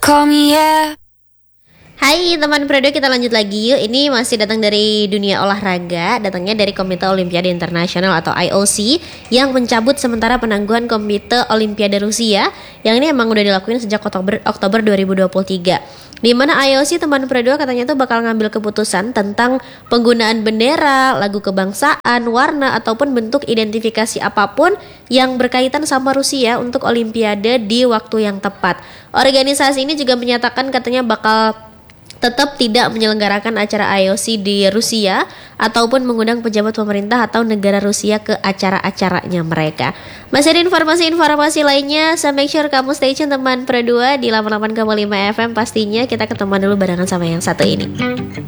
call me up. Hai teman Predo, kita lanjut lagi yuk. Ini masih datang dari dunia olahraga. Datangnya dari Komite Olimpiade Internasional atau IOC yang mencabut sementara penangguhan Komite Olimpiade Rusia. Yang ini emang udah dilakuin sejak Oktober 2023. Di mana IOC teman Predo katanya tuh bakal ngambil keputusan tentang penggunaan bendera, lagu kebangsaan, warna ataupun bentuk identifikasi apapun yang berkaitan sama Rusia untuk Olimpiade di waktu yang tepat. Organisasi ini juga menyatakan katanya bakal tetap tidak menyelenggarakan acara IOC di Rusia ataupun mengundang pejabat pemerintah atau negara Rusia ke acara-acaranya mereka. Masih ada informasi-informasi lainnya, so make sure kamu stay tune teman Pro 2 di 88,5 FM pastinya. Kita ketemuan dulu barengan sama yang satu ini.